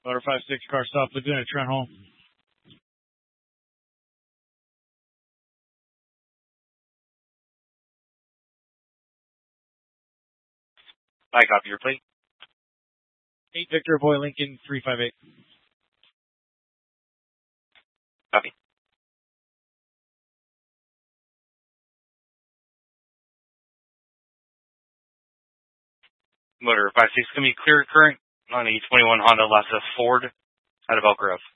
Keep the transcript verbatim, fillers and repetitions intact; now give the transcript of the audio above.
Motor five six, car stop, Laguna, Trent home. I copy your plate. eight Victor Boy Lincoln, three five eight. Copy. Motor five six, going to be clear current on the twenty-one Honda Lexus Ford out of Elk Grove.